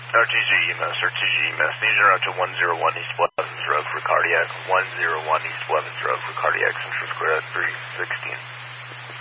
RTG EMS, RTG EMS. These are out to 101 East Blevins Road for cardiac. 101 East Blevins Road for cardiac. Central Square at 316.